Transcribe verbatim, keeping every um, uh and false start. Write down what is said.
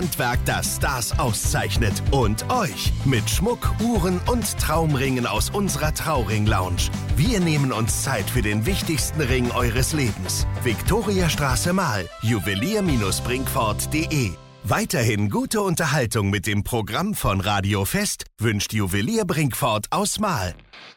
Handwerk, das Stars auszeichnet. Und euch mit Schmuck, Uhren und Traumringen aus unserer Trauring-Lounge. Wir nehmen uns Zeit für den wichtigsten Ring eures Lebens. Viktoriastraße Mahl, juwelier Bindestrich brinkfort punkt de. Weiterhin gute Unterhaltung mit dem Programm von Radio Fest wünscht Juwelier Brinkfort aus Mahl.